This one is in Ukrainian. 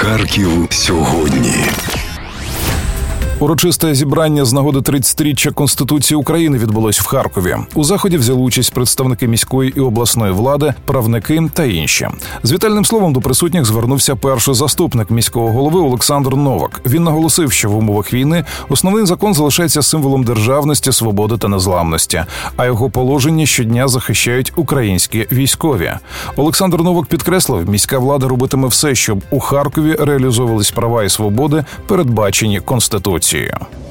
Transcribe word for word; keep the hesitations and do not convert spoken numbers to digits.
Харків сьогодні. Урочисте зібрання з нагоди тридцятиріччя Конституції України відбулось в Харкові. У заході взяли участь представники міської і обласної влади, правники та інші. З вітальним словом до присутніх звернувся перший заступник міського голови Олександр Новак. Він наголосив, що в умовах війни основний закон залишається символом державності, свободи та незламності, а його положення щодня захищають українські військові. Олександр Новак підкреслив, міська влада робитиме все, щоб у Харкові реалізовувались права і свободи, передбачені Конституцією.